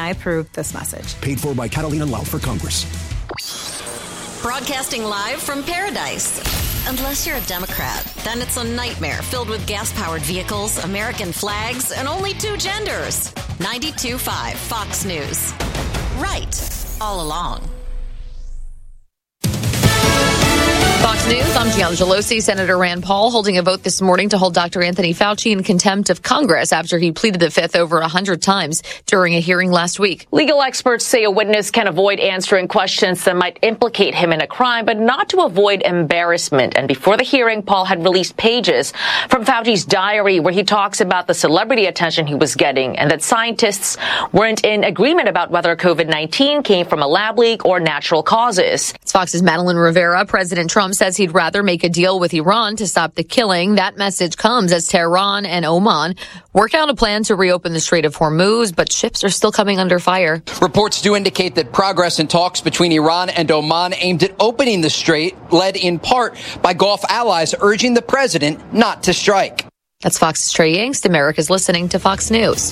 I approve this message. Paid for by Catalina Loud for Congress. Broadcasting live from Paradise. Unless you're a Democrat, then it's a nightmare filled with gas-powered vehicles, American flags, and only two genders. 92.5 Fox News. Right. All along. Fox News, I'm Gian Gelosi. Senator Rand Paul holding a vote this morning to hold Dr. Anthony Fauci in contempt of Congress after he pleaded the fifth over 100 times during a hearing last week. Legal experts say a witness can avoid answering questions that might implicate him in a crime, but not to avoid embarrassment. And before the hearing, Paul had released pages from Fauci's diary where he talks about the celebrity attention he was getting and that scientists weren't in agreement about whether COVID-19 came from a lab leak or natural causes. It's Fox's Madeline Rivera. President Trump says he'd rather make a deal with Iran to stop the killing. That message comes as Tehran and Oman work out a plan to reopen the Strait of Hormuz, but ships are still coming under fire. Reports do indicate that progress in talks between Iran and Oman aimed at opening the strait, led in part by Gulf allies urging the president not to strike. That's Fox's Trey Yingst. America's listening to Fox News.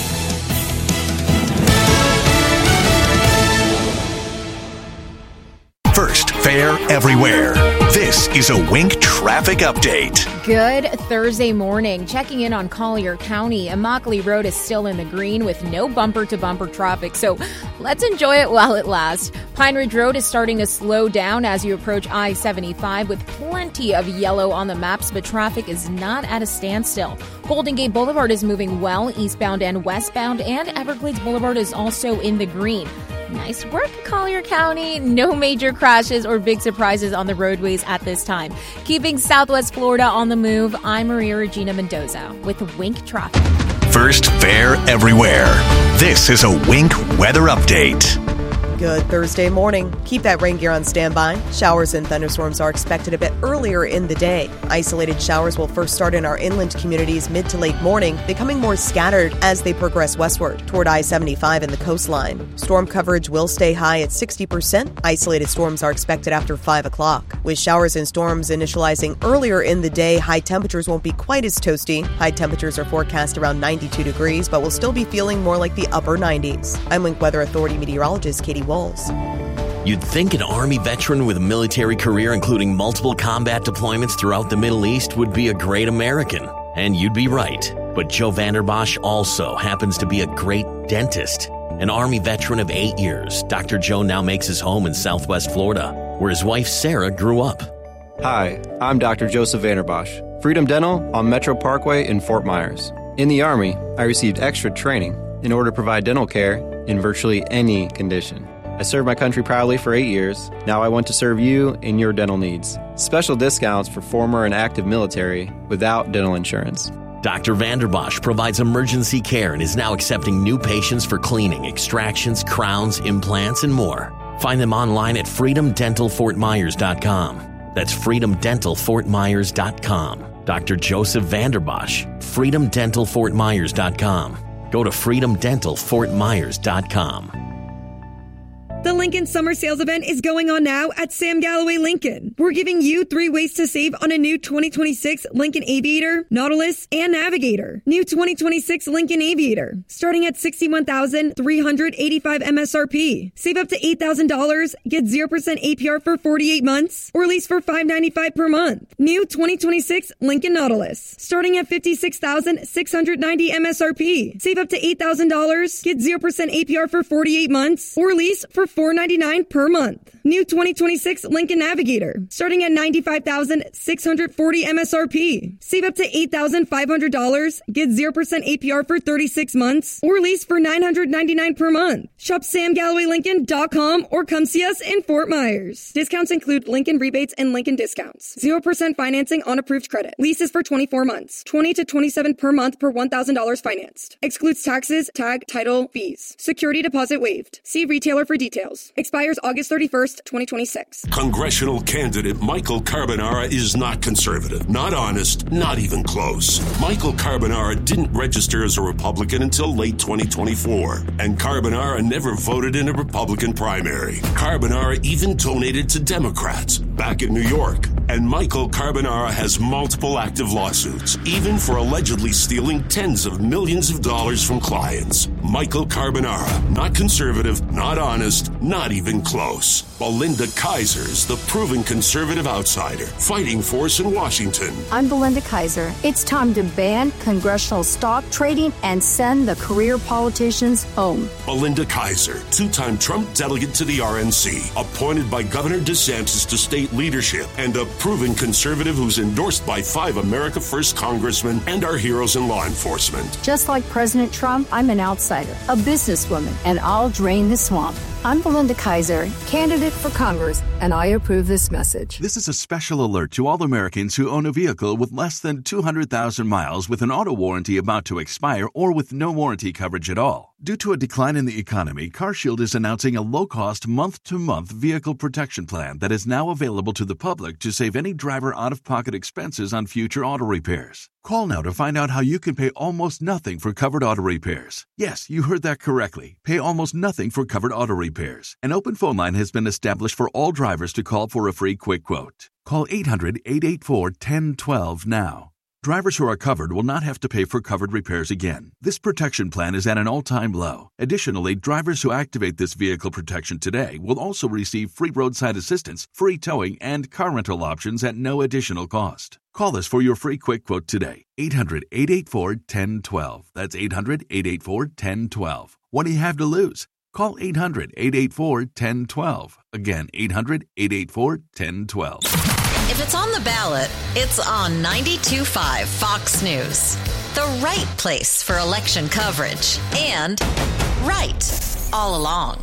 First, fair everywhere. This is a Wink traffic update. Good Thursday morning. Checking in on Collier County. Immokalee Road is still in the green with no bumper-to-bumper traffic, so let's enjoy it while it lasts. Pine Ridge Road is starting to slow down as you approach I-75 with plenty of yellow on the maps, but traffic is not at a standstill. Golden Gate Boulevard is moving well, eastbound and westbound, and Everglades Boulevard is also in the green. Nice work, Collier County. No major crashes or big surprises on the roadways at this time. Keeping Southwest Florida on the move, I'm Maria Regina Mendoza with Wink Traffic. First, fair everywhere. This is a Wink weather update. Good Thursday morning. Keep that rain gear on standby. Showers and thunderstorms are expected a bit earlier in the day. Isolated showers will first start in our inland communities mid to late morning, becoming more scattered as they progress westward toward I-75 and the coastline. Storm coverage will stay high at 60%. Isolated storms are expected after 5 o'clock. With showers and storms initializing earlier in the day, high temperatures won't be quite as toasty. High temperatures are forecast around 92 degrees, but will still be feeling more like the upper 90s. I'm Wink Weather Authority meteorologist Katie Walls. You'd think an Army veteran with a military career including multiple combat deployments throughout the Middle East would be a great American. And you'd be right. But Joe Vanderbosch also happens to be a great dentist. An Army veteran of 8 years, Dr. Joe now makes his home in Southwest Florida, where his wife Sarah grew up. Hi, I'm Dr. Joseph Vanderbosch, Freedom Dental on Metro Parkway in Fort Myers. In the Army, I received extra training in order to provide dental care in virtually any condition. I served my country proudly for 8 years. Now I want to serve you in your dental needs. Special discounts for former and active military without dental insurance. Dr. Vanderbosch provides emergency care and is now accepting new patients for cleaning, extractions, crowns, implants, and more. Find them online at freedomdentalfortmyers.com. That's freedomdentalfortmyers.com. Dr. Joseph Vanderbosch, freedomdentalfortmyers.com. Go to freedomdentalfortmyers.com. The Lincoln Summer Sales Event is going on now at Sam Galloway Lincoln. We're giving you 3 ways to save on a new 2026 Lincoln Aviator, Nautilus, and Navigator. New 2026 Lincoln Aviator, starting at $61,385 MSRP. Save up to $8,000, get 0% APR for 48 months, or lease for $595 per month. New 2026 Lincoln Nautilus, starting at $56,690 MSRP. Save up to $8,000, get 0% APR for 48 months, or lease for $499 per month. New 2026 Lincoln Navigator, starting at $95,640 MSRP. Save up to $8,500, get 0% APR for 36 months, or lease for $999 per month. Shop samgallowaylincoln.com or come see us in Fort Myers. Discounts include Lincoln rebates and Lincoln discounts. 0% financing on approved credit. Leases for 24 months. $20 to $27 per month per $1,000 financed. Excludes taxes, tag, title, fees. Security deposit waived. See retailer for details. Expires August 31st, 2026. Congressional candidate Michael Carbonara is not conservative, not honest, not even close. Michael Carbonara didn't register as a Republican until late 2024, and Carbonara never voted in a Republican primary. Carbonara even donated to Democrats. Back in New York, And Michael Carbonara has multiple active lawsuits, even for allegedly stealing tens of millions of dollars from clients. Michael Carbonara, not conservative, not honest, not even close. Belinda Kaiser's the proven conservative outsider, fighting force in Washington. I'm Belinda Kaiser. It's time to ban congressional stock trading and send the career politicians home. Belinda Kaiser, two-time Trump delegate to the RNC, appointed by Governor DeSantis to state leadership, and a proven conservative who's endorsed by 5 America First congressmen and our heroes in law enforcement. Just like President Trump, I'm an outsider, a businesswoman, and I'll drain the swamp. I'm Belinda Kaiser, candidate for Congress, and I approve this message. This is a special alert to all Americans who own a vehicle with less than 200,000 miles with an auto warranty about to expire or with no warranty coverage at all. Due to a decline in the economy, CarShield is announcing a low-cost month-to-month vehicle protection plan that is now available to the public to save any driver out-of-pocket expenses on future auto repairs. Call now to find out how you can pay almost nothing for covered auto repairs. Yes, you heard that correctly. Pay almost nothing for covered auto repairs. An open phone line has been established for all drivers to call for a free quick quote. Call 800-884-1012 now. Drivers who are covered will not have to pay for covered repairs again. This protection plan is at an all-time low. Additionally, drivers who activate this vehicle protection today will also receive free roadside assistance, free towing, and car rental options at no additional cost. Call us for your free quick quote today. 800-884-1012. That's 800-884-1012. What do you have to lose? Call 800-884-1012. Again, 800-884-1012. If it's on the ballot, it's on 92.5 Fox News. The right place for election coverage. And right all along.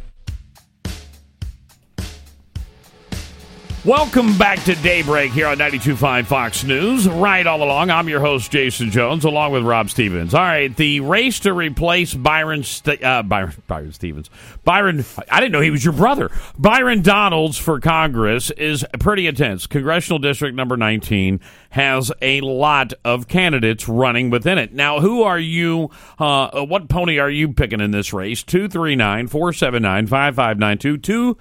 Welcome back to Daybreak here on 92.5 Fox News. Right all along, I'm your host, Jason Jones, along with Rob Stevens. All right, the race to replace Byron Stevens. Byron, I didn't know he was your brother. Byron Donalds for Congress is pretty intense. Congressional District number 19 has a lot of candidates running within it. Now, who are you, what pony are you picking in this race? 239-479-5592,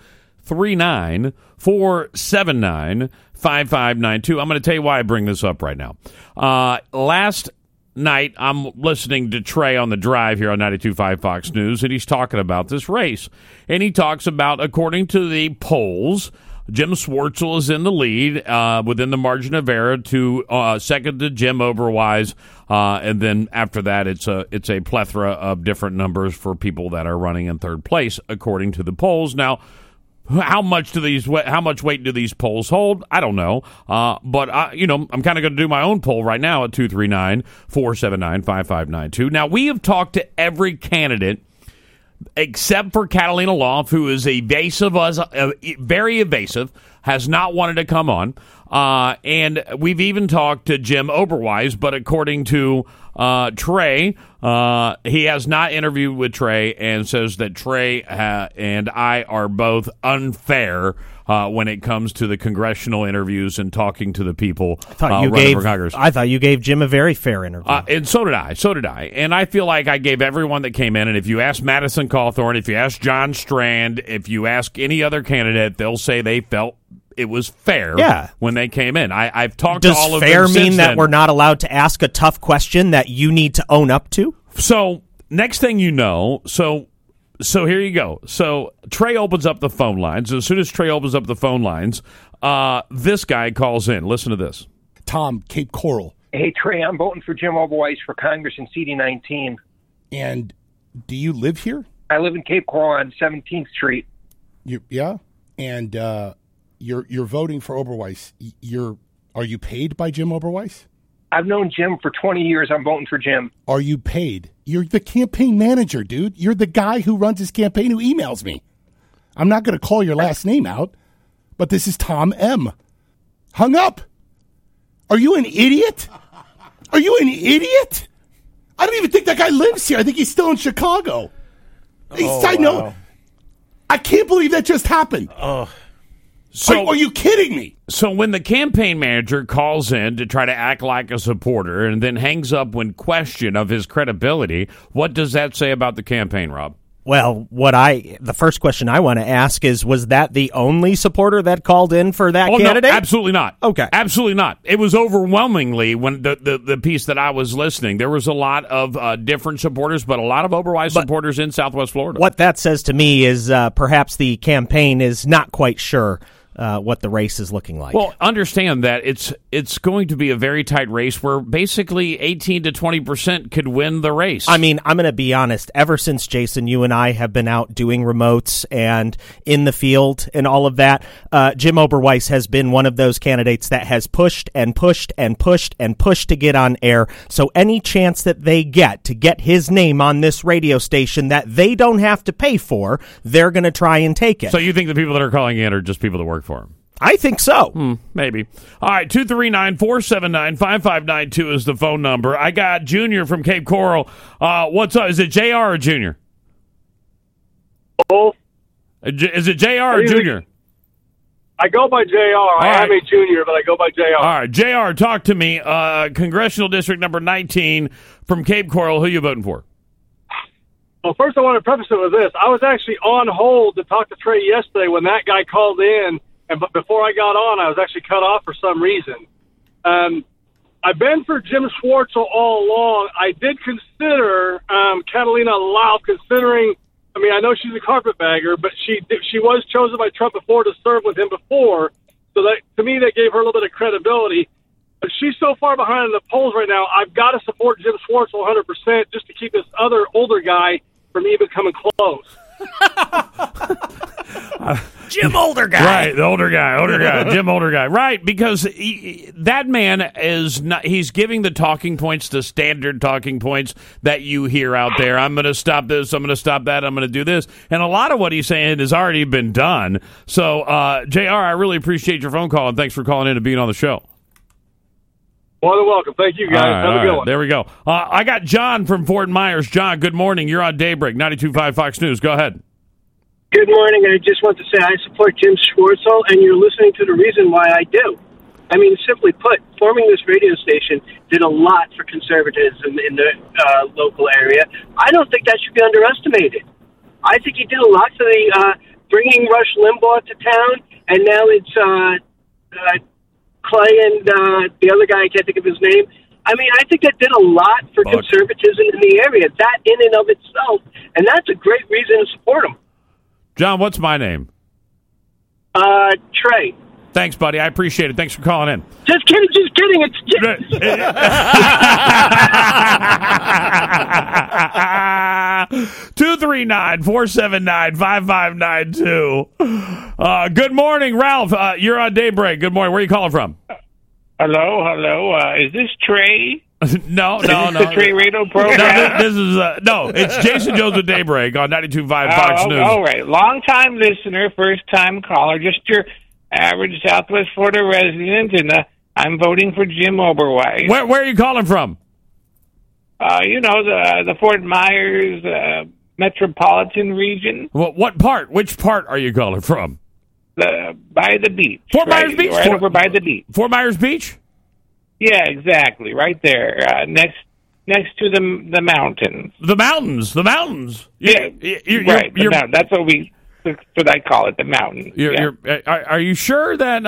239-479-5592. I'm going to tell you why I bring this up right now. Last night, I'm listening to Trey on the drive here on 92.5 Fox News, and he's talking about this race. And he talks about, according to the polls, Jim Swartzel is in the lead within the margin of error to second to Jim Oberweis, and then after that, it's a plethora of different numbers for people that are running in third place, according to the polls. Now, how much weight do these polls hold? I don't know. But I'm kind of going to do my own poll right now at 239-479-5592. Now, we have talked to every candidate except for Catalina Loft, who is very evasive, has not wanted to come on. And we've even talked to Jim Oberweis, but according to Trey, he has not interviewed with Trey and says that Trey and I are both unfair when it comes to the congressional interviews and talking to the people running for Congress. I thought you gave Jim a very fair interview. And so did I. And I feel like I gave everyone that came in, and if you ask Madison Cawthorn, if you ask John Strand, if you ask any other candidate, they'll say they felt it was fair when they came in. I've talked to all of them. Does fair mean that we're not allowed to ask a tough question that you need to own up to? So, next thing you know, so here you go. So, Trey opens up the phone lines. As soon as Trey opens up the phone lines, this guy calls in. Listen to this. Tom, Cape Coral. Hey, Trey, I'm voting for Jim Oberweis for Congress in CD19. And do you live here? I live in Cape Coral on 17th Street. Yeah? And you're voting for Oberweis. Are you paid by Jim Oberweis? I've known Jim for 20 years. I'm voting for Jim. Are you paid? You're the campaign manager, dude. You're the guy who runs his campaign who emails me. I'm not going to call your last name out, but this is Tom M. Hung up. Are you an idiot? Are you an idiot? I don't even think that guy lives here. I think he's still in Chicago. Side note, I can't believe that just happened. So, are you kidding me? So when the campaign manager calls in to try to act like a supporter and then hangs up when questioned of his credibility, what does that say about the campaign, Rob? Well, the first question I want to ask is, was that the only supporter that called in for that candidate? No, absolutely not. Okay. Absolutely not. It was overwhelmingly, when the piece that I was listening, there was a lot of different supporters, but a lot of Oberweis supporters in Southwest Florida. What that says to me is perhaps the campaign is not quite sure what the race is looking like. Well, understand that it's going to be a very tight race where basically 18 to 20% could win the race. I mean, I'm going to be honest. Ever since, Jason, you and I have been out doing remotes and in the field and all of that, Jim Oberweis has been one of those candidates that has pushed and pushed and pushed and pushed to get on air. So any chance that they get to get his name on this radio station that they don't have to pay for, they're going to try and take it. So you think the people that are calling in are just people that work for him? I think so. Maybe. All right, 239-479-5592 is the phone number. I got Junior from Cape Coral. What's up? Is it JR or Junior? Both. Is it JR or Junior? I go by JR. I am a junior, but I go by JR. All right, JR, talk to me. Congressional District number 19 from Cape Coral. Who are you voting for? Well, first I want to preface it with this. I was actually on hold to talk to Trey yesterday when that guy called in. But before I got on, I was actually cut off for some reason. I've been for Jim Schwartzel all along. I did consider Catalina Lauf, considering, I mean, I know she's a carpetbagger, but she was chosen by Trump before to serve with him before. So that, to me, that gave her a little bit of credibility. But she's so far behind in the polls right now, I've got to support Jim Schwartzel 100% just to keep this other older guy from even coming close. Jim Older Guy. Right, the older guy, Jim Older Guy. Right, because that man is not, he's giving the talking points, the standard talking points that you hear out there. I'm going to stop this, I'm going to stop that, I'm going to do this. And a lot of what he's saying has already been done. So, JR, I really appreciate your phone call, and thanks for calling in and being on the show. More than welcome. Thank you, guys. Have a good one. There we go. I got John from Fort Myers. John, good morning. You're on Daybreak, 92.5 Fox News. Go ahead. Good morning. I just want to say I support Jim Schwartzel, and you're listening to the reason why I do. I mean, simply put, forming this radio station did a lot for conservatives in the local area. I don't think that should be underestimated. I think he did a lot for the bringing Rush Limbaugh to town, and now it's Clay and the other guy, I can't think of his name. I mean, I think that did a lot for conservatism in the area. That in and of itself, and that's a great reason to support him. John, what's my name? Trey. Thanks, buddy. I appreciate it. Thanks for calling in. Just kidding. It's 239-479-5592. Good morning, Ralph. You're on Daybreak. Good morning. Where are you calling from? Hello. Is this Trey? No. The Trey Radio program? It's Jason Jones with Daybreak on 92.5 Fox News. All right. Long-time listener, first-time caller, just your average Southwest Florida resident, and I'm voting for Jim Oberweis. Where are you calling from? The Fort Myers metropolitan region. What part? Which part are you calling from? By the beach. Fort Myers Beach? Right over by the beach. Fort Myers Beach? Yeah, exactly. Right there. Next to the mountains. The mountains. Yeah. That's what I call it, the mountains. Are you sure that,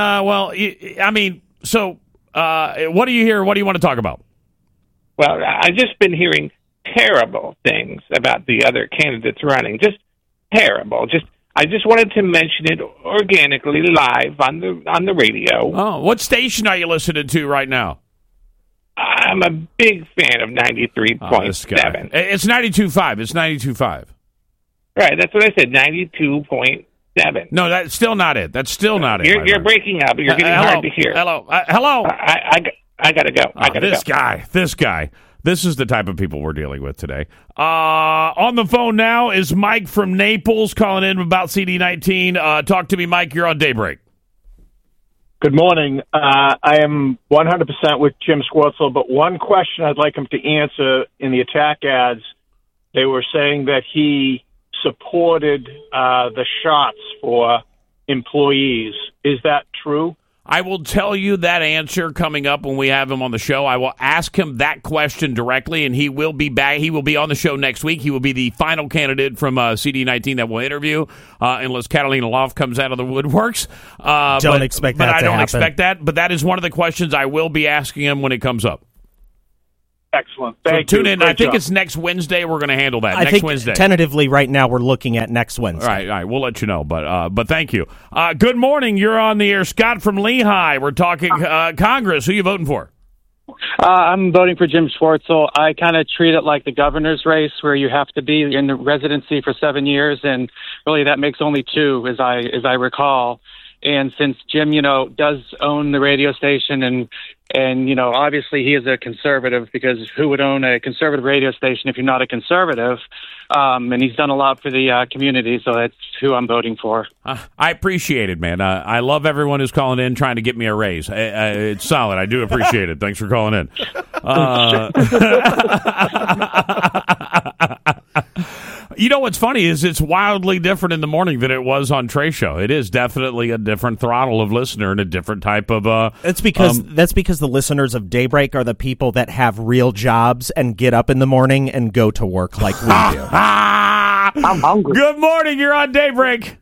what do you hear? What do you want to talk about? Well, I've just been hearing terrible things about the other candidates running. Just terrible. I just wanted to mention it organically live on the radio. Oh, what station are you listening to right now? I'm a big fan of 93.7. It's 92.5. It's 92.5. Right, that's what I said, 92.7. No, that's still not it. You're breaking up. You're getting hard to hear. Hello. I got to go. This guy. This is the type of people we're dealing with today. On the phone now is Mike from Naples calling in about CD19. Talk to me, Mike. You're on Daybreak. Good morning. I am 100% with Jim Schwartzel, but one question I'd like him to answer in the attack ads, they were saying that he supported the shots for employees. Is that true? I will tell you that answer coming up when we have him on the show. I will ask him that question directly, and he will be back. He will be on the show next week. He will be the final candidate from CD19 that we'll interview, unless Catalina Loft comes out of the woodworks. Don't expect that to happen. But I don't expect that. But that is one of the questions I will be asking him when it comes up. Excellent. Thank you. Tune in. Great I think job. it's next Wednesday. We're going to handle that. I next think Wednesday. Tentatively, right now, we're looking at next Wednesday. All right. We'll let you know. But thank you. Good morning. You're on the air. Scott from Lehigh. We're talking Congress. Who are you voting for? I'm voting for Jim Schwartzel. I kind of treat it like the governor's race, where you have to be in the residency for 7 years, and really that makes only 2, as I recall. And since Jim, does own the radio station, and obviously he is a conservative, because who would own a conservative radio station if you're not a conservative? And he's done a lot for the community, so that's who I'm voting for. I appreciate it, man. I love everyone who's calling in trying to get me a raise. It's solid. I do appreciate it. Thanks for calling in. You know what's funny is it's wildly different in the morning than it was on Trey's show. It is definitely a different throttle of listener and a different type of. That's because the listeners of Daybreak are the people that have real jobs and get up in the morning and go to work like we do. I'm hungry. Good morning. You're on Daybreak.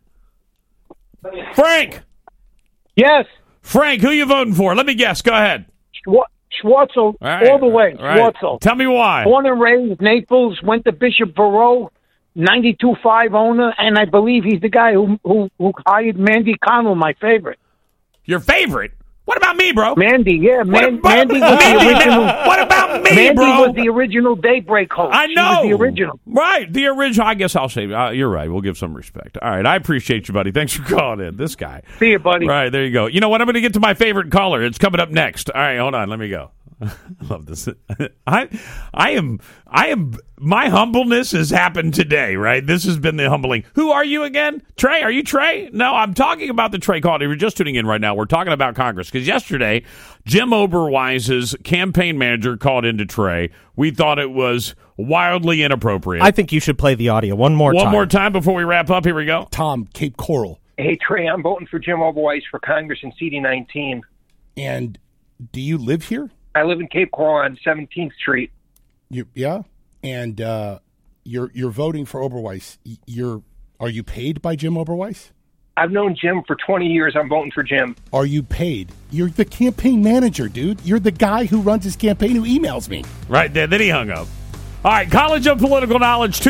Frank. Yes. Frank, who you voting for? Let me guess. Go ahead. Schwartzel, all the way. Right. Schwartzel. Tell me why. Born and raised Naples, went to Bishop Barrow, 92.5 owner, and I believe he's the guy who hired Mandy Connell, my favorite. Your favorite? What about me, bro? Mandy, yeah. Mandy was the original. What about me, Mandy bro? Mandy was the original Daybreak host. I know. She was the original. Right, the original. I guess I'll say you're right. We'll give some respect. All right, I appreciate you, buddy. Thanks for calling in. This guy. See you, buddy. Right, there you go. You know what? I'm going to get to my favorite caller. It's coming up next. All right, hold on. Let me go. I love this. I am. My humbleness has happened today, right? This has been the humbling. Who are you again? Trey? Are you Trey? No, I'm talking about the Trey call. If you're just tuning in right now, we're talking about Congress, because yesterday, Jim Oberweis's campaign manager called into Trey. We thought it was wildly inappropriate. I think you should play the audio one more time before we wrap up. Here we go. Tom, Cape Coral. Hey, Trey, I'm voting for Jim Oberweis for Congress in CD19. And do you live here? I live in Cape Coral on 17th Street. Yeah, and you're voting for Oberweis. Are you paid by Jim Oberweis? I've known Jim for 20 years. I'm voting for Jim. Are you paid? You're the campaign manager, dude. You're the guy who runs his campaign who emails me. Right there. Then he hung up. All right, College of Political Knowledge,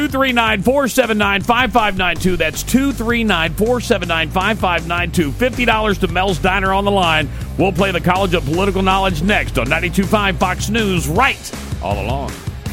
239-479-5592. That's 239-479-5592. $50 to Mel's Diner on the line. We'll play the College of Political Knowledge next on 92.5 Fox News, right all along.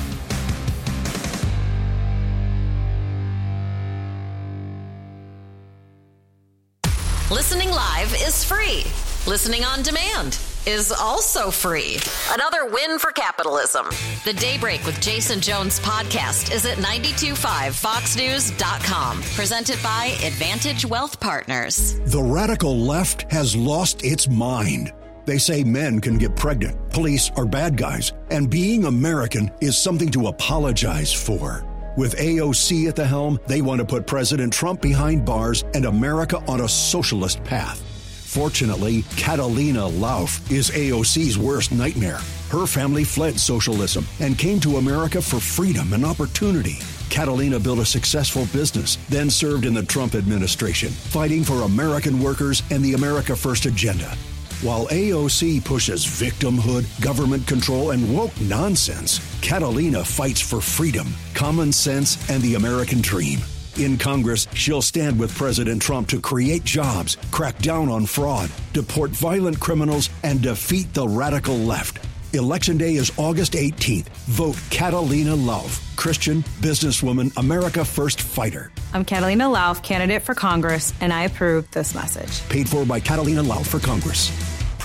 Listening live is free. Listening on demand is also free. Another win for capitalism. The Daybreak with Jason Jones podcast is at 925foxnews.com. Presented by Advantage Wealth Partners. The radical left has lost its mind. They say men can get pregnant, police are bad guys, and being American is something to apologize for. With AOC at the helm, they want to put President Trump behind bars and America on a socialist path. Fortunately, Catalina Lauf is AOC's worst nightmare. Her family fled socialism and came to America for freedom and opportunity. Catalina built a successful business, then served in the Trump administration, fighting for American workers and the America First agenda. While AOC pushes victimhood, government control, and woke nonsense, Catalina fights for freedom, common sense, and the American dream. In Congress, she'll stand with President Trump to create jobs, crack down on fraud, deport violent criminals, and defeat the radical left. Election Day is August 18th. Vote Catalina Lauf, Christian, businesswoman, America First fighter. I'm Catalina Lauf, candidate for Congress, and I approve this message. Paid for by Catalina Lauf for Congress.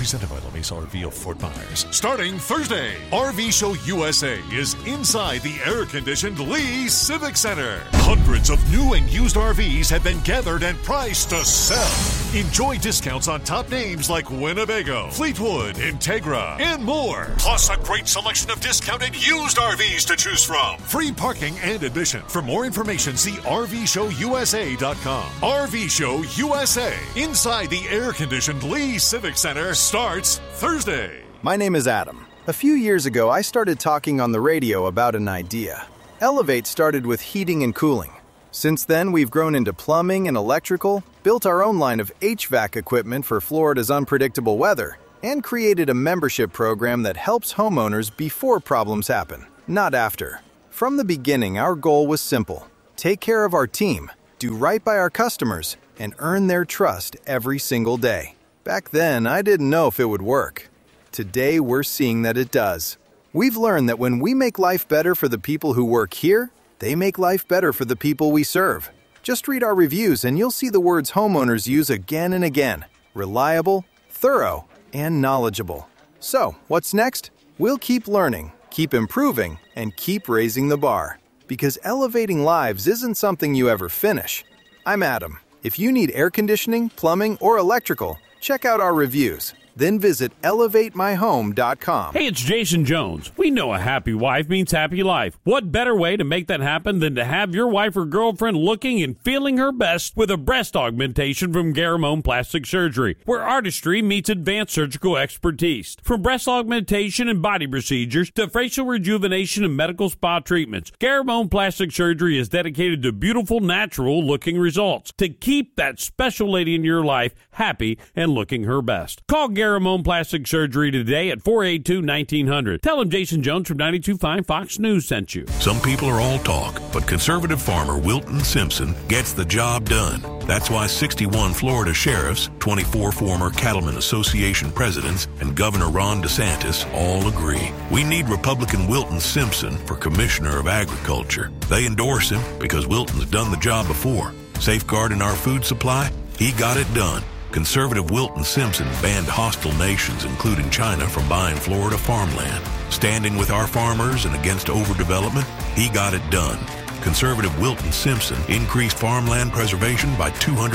Presented by La Mesa RV of Fort Myers. Starting Thursday, RV Show USA is inside the air-conditioned Lee Civic Center. Hundreds of new and used RVs have been gathered and priced to sell. Enjoy discounts on top names like Winnebago, Fleetwood, Integra, and more. Plus a great selection of discounted used RVs to choose from. Free parking and admission. For more information, see RVShowUSA.com. RV Show USA, inside the air-conditioned Lee Civic Center, starts Thursday. My name is Adam. A few years ago, I started talking on the radio about an idea. Elevate started with heating and cooling. Since then, we've grown into plumbing and electrical, built our own line of HVAC equipment for Florida's unpredictable weather, and created a membership program that helps homeowners before problems happen, not after. From the beginning, our goal was simple: take care of our team, do right by our customers, and earn their trust every single day. Back then, I didn't know if it would work. Today, we're seeing that it does. We've learned that when we make life better for the people who work here, they make life better for the people we serve. Just read our reviews and you'll see the words homeowners use again and again: reliable, thorough, and knowledgeable. So, what's next? We'll keep learning, keep improving, and keep raising the bar. Because elevating lives isn't something you ever finish. I'm Adam. If you need air conditioning, plumbing, or electrical, check out our reviews. Then visit ElevateMyHome.com. Hey, it's Jason Jones. We know a happy wife means happy life. What better way to make that happen than to have your wife or girlfriend looking and feeling her best with a breast augmentation from Garamone Plastic Surgery, where artistry meets advanced surgical expertise. From breast augmentation and body procedures to facial rejuvenation and medical spa treatments, Garamone Plastic Surgery is dedicated to beautiful, natural-looking results to keep that special lady in your life happy and looking her best. Call Garamone Plastic Surgery today at 482-1900. Tell them Jason Jones from 92.5 Fox News sent you. Some people are all talk, but conservative farmer Wilton Simpson gets the job done. That's why 61 Florida sheriffs, 24 former Cattlemen Association presidents, and Governor Ron DeSantis all agree. We need Republican Wilton Simpson for Commissioner of Agriculture. They endorse him because Wilton's done the job before. Safeguarding our food supply, he got it done. Conservative Wilton Simpson banned hostile nations, including China, from buying Florida farmland. Standing with our farmers and against overdevelopment, he got it done. Conservative Wilton Simpson increased farmland preservation by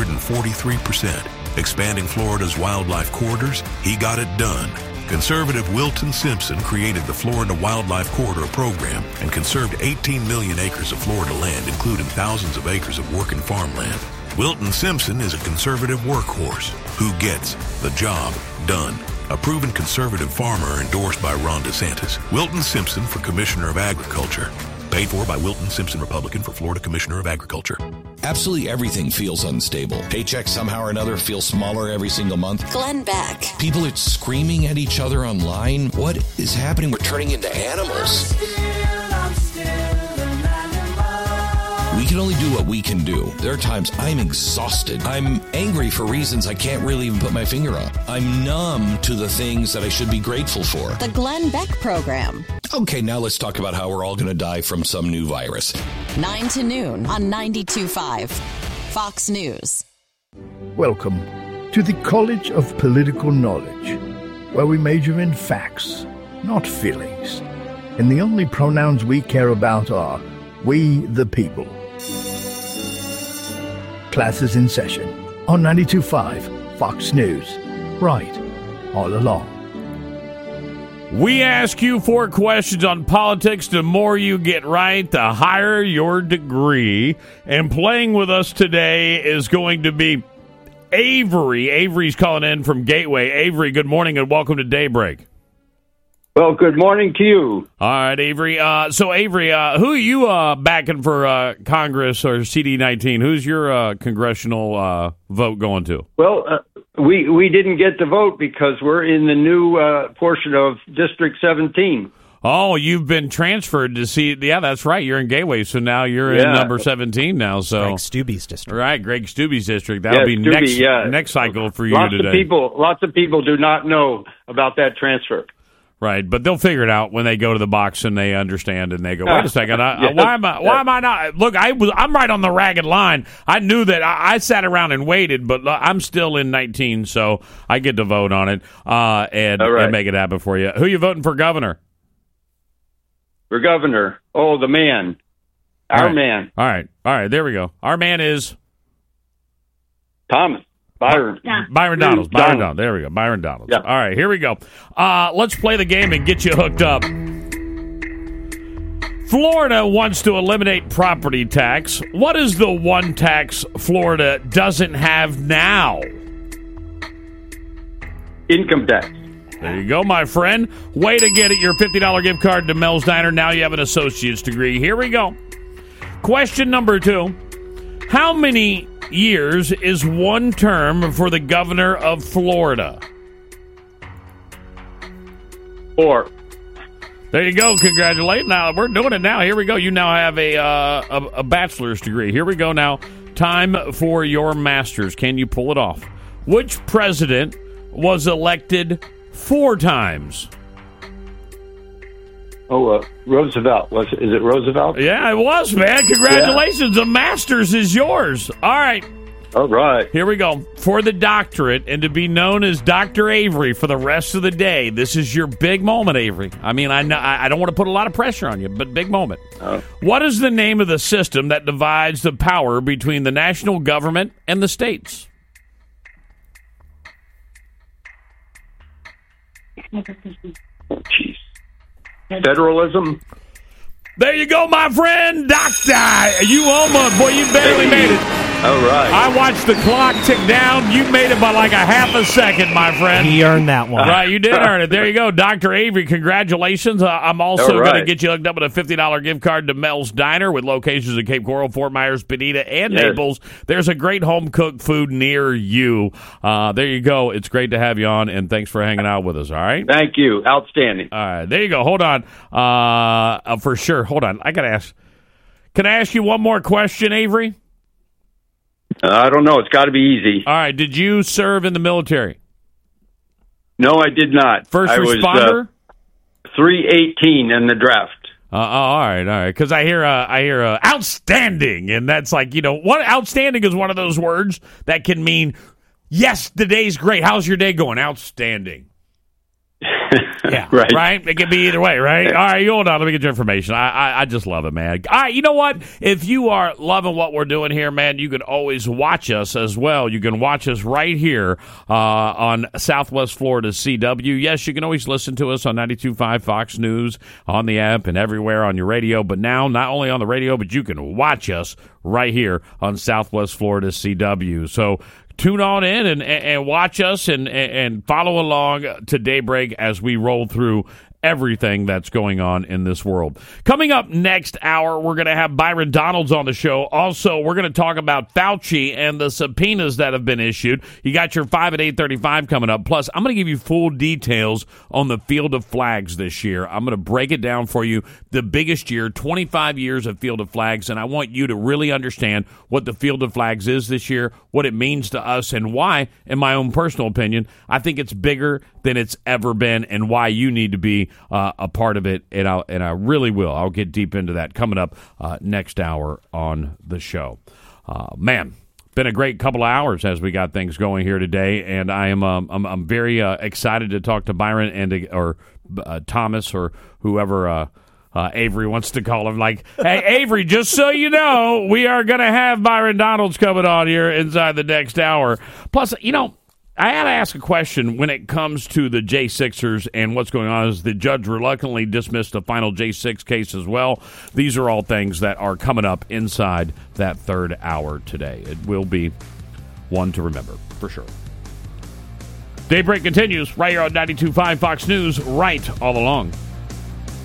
243%. Expanding Florida's wildlife corridors, he got it done. Conservative Wilton Simpson created the Florida Wildlife Corridor Program and conserved 18 million acres of Florida land, including thousands of acres of working farmland. Wilton Simpson is a conservative workhorse who gets the job done. A proven conservative farmer endorsed by Ron DeSantis. Wilton Simpson for Commissioner of Agriculture. Paid for by Wilton Simpson, Republican, for Florida Commissioner of Agriculture. Absolutely everything feels unstable. Paycheck somehow or another feels smaller every single month. Glenn Beck. People are screaming at each other online. What is happening? We're turning into animals. We can only do what we can do. There are times I'm exhausted. I'm angry for reasons I can't really even put my finger on. I'm numb to the things that I should be grateful for. The Glenn Beck Program. Okay, now let's talk about how we're all going to die from some new virus. 9 to noon on 92.5 Fox News. Welcome to the College of Political Knowledge, where we major in facts, not feelings. And the only pronouns we care about are we the people. Classes in session on 92.5 Fox News. Right, all along. We ask you 4 questions on politics. The more you get right, the higher your degree. And playing with us today is going to be Avery. Avery's calling in from Gateway. Avery, good morning and welcome to Daybreak. Well, good morning to you. All right, Avery. So, Avery, who are you backing for Congress or CD19? Who's your congressional vote going to? Well, we didn't get to vote because we're in the new portion of District 17. Oh, you've been transferred to see. Yeah, that's right. You're in Gateway, so now you're in number 17 now. So Greg Stubbe's district. Right, Greg Stubbe's district. That'll be next cycle for you today. Lots of people do not know about that transfer. Right, but they'll figure it out when they go to the box and they understand and they go, wait a second, why am I not? Look, I'm right on the ragged line. I knew that. I sat around and waited, but I'm still in 19, so I get to vote on it and make it happen for you. Who you voting for governor? For governor, the man, our man. All right, there we go. Our man is Thomas. Byron Donalds. There we go. Byron Donalds. Yeah. All right, here we go. Let's play the game and get you hooked up. Florida wants to eliminate property tax. What is the one tax Florida doesn't have now? Income tax. There you go, my friend. Way to get it. Your $50 gift card to Mel's Diner. Now you have an associate's degree. Here we go. Question number 2. How many years is one term for the governor of Florida? 4. There you go. Congratulations. Now, we're doing it now. Here we go. You now have a bachelor's degree. Here we go now. Time for your master's. Can you pull it off? Which president was elected 4 times? Roosevelt. Is it Roosevelt? Yeah, it was, man. Congratulations. Yeah. The master's is yours. All right. All right. Here we go. For the doctorate and to be known as Dr. Avery for the rest of the day, this is your big moment, Avery. I mean, I don't want to put a lot of pressure on you, but big moment. Oh. What is the name of the system that divides the power between the national government and the states? Jeez. Federalism. There you go, my friend, Doctor. You almost, boy, you barely made it. All right. I watched the clock tick down. You made it by like a half a second, my friend. He earned that one. Right, you did earn it. There you go. Dr. Avery, congratulations. I'm also going to get you hooked up with a $50 gift card to Mel's Diner with locations in Cape Coral, Fort Myers, Bonita, and Naples. There's a great home-cooked food near you. There you go. It's great to have you on, and thanks for hanging out with us, all right? Thank you. Outstanding. All right, there you go. Hold on. For sure. Hold on. I got to ask. Can I ask you one more question, Avery? I don't know. It's got to be easy. All right. Did you serve in the military? No, I did not. First responder? 318 in the draft. All right. Because I hear outstanding, and that's like, what outstanding is one of those words that can mean, yes, the day's great. How's your day going? Outstanding. Yeah, right. It can be either way, right? All right, you hold on. Let me get your information. I just love it, man. All right, you know what? If you are loving what we're doing here, man, you can always watch us as well. You can watch us right here on Southwest Florida CW. Yes, you can always listen to us on 92.5 Fox News, on the app, and everywhere on your radio. But now, not only on the radio, but you can watch us right here on Southwest Florida CW. So tune on in and watch us and follow along to daybreak as we roll through everything that's going on in this world. Coming up next hour, we're going to have Byron Donalds on the show. Also, we're going to talk about Fauci and the subpoenas that have been issued. You got your 5 at 8:35 coming up. Plus, I'm going to give you full details on the Field of Flags this year. I'm going to break it down for you. The biggest year, 25 years of Field of Flags, and I want you to really understand what the Field of Flags is this year, what it means to us, and why, in my own personal opinion, I think it's bigger than it's ever been, and why you need to be a part of it, and I really will. I'll get deep into that coming up next hour on the show. Man, been a great couple of hours as we got things going here today, and I'm very excited to talk to Byron or Thomas or whoever Avery wants to call him. Like, hey, Avery, just so you know, we are going to have Byron Donalds coming on here inside the next hour. Plus, I had to ask a question when it comes to the J6ers and what's going on. Is the judge reluctantly dismissed the final J6 case as well? These are all things that are coming up inside that third hour today. It will be one to remember, for sure. Daybreak continues right here on 92.5 Fox News, right all along.